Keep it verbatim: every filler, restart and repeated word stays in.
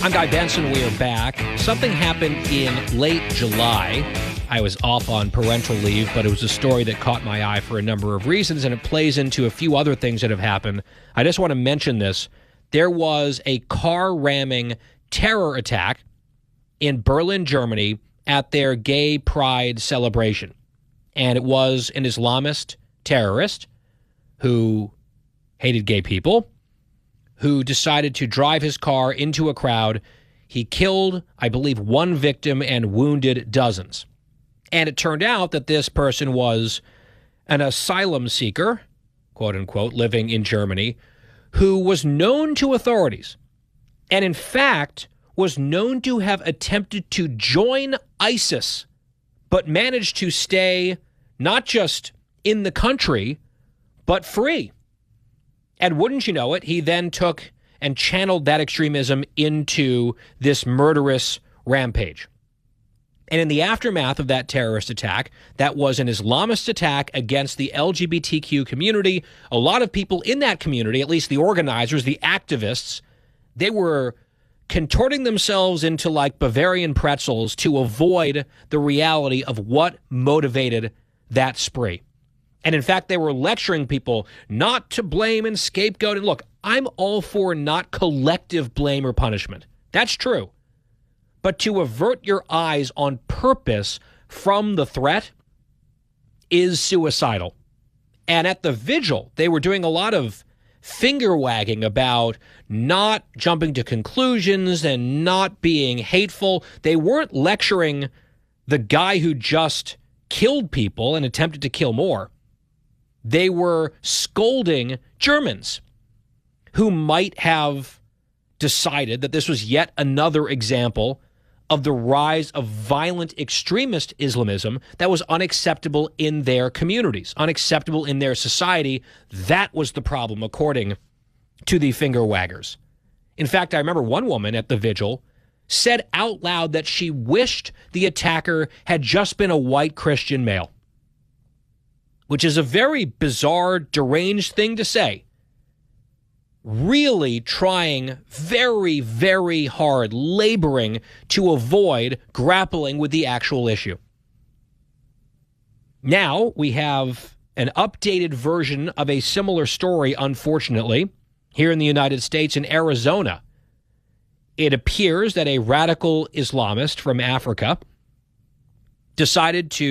I'm Guy Benson. We are back. Something happened in late July. I was off on parental leave, but it was a story that caught my eye for a number of reasons, and it plays into a few other things that have happened. I just want to mention this. There was a car-ramming terror attack in Berlin, Germany, at their gay pride celebration. And it was an Islamist terrorist who hated gay people, who decided to drive his car into a crowd. He killed, I believe, one victim and wounded dozens. And it turned out that this person was an asylum seeker, quote unquote, living in Germany, who was known to authorities and, in fact, was known to have attempted to join ISIS, but managed to stay not just in the country, but free. And wouldn't you know it, he then took and channeled that extremism into this murderous rampage. And in the aftermath of that terrorist attack, that was an Islamist attack against the L G B T Q community. A lot of people in that community, at least the organizers, the activists, they were contorting themselves into like Bavarian pretzels to avoid the reality of what motivated that spree. And in fact, they were lecturing people not to blame and scapegoat. And look, I'm all for not collective blame or punishment. That's true. But to avert your eyes on purpose from the threat is suicidal. And at the vigil, they were doing a lot of finger wagging about not jumping to conclusions and not being hateful. They weren't lecturing the guy who just killed people and attempted to kill more. They were scolding Germans who might have decided that this was yet another example of the rise of violent extremist Islamism that was unacceptable in their communities, unacceptable in their society. That was the problem, according to the finger waggers. In fact, I remember one woman at the vigil said out loud that she wished the attacker had just been a white Christian male, which is a very bizarre, deranged thing to say. Really trying very, very hard, laboring to avoid grappling with the actual issue. Now we have an updated version of a similar story, unfortunately, here in the United States, in Arizona. It appears that a radical Islamist from Africa decided to